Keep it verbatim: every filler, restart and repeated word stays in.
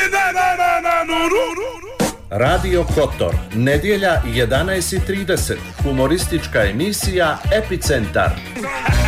Radio Kotor, nedjelja jedanaest i trideset, humoristička emisija Epicentar.